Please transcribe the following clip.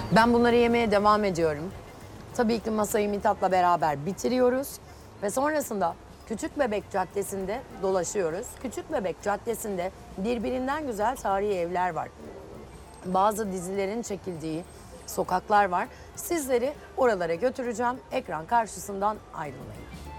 Ben bunları yemeye devam ediyorum. Tabii ki masayı Mithat'la beraber bitiriyoruz. Ve sonrasında Küçükbebek Caddesi'nde dolaşıyoruz. Küçükbebek Caddesi'nde birbirinden güzel tarihi evler var. Bazı dizilerin çekildiği sokaklar var. Sizleri oralara götüreceğim. Ekran karşısından ayrılmayın.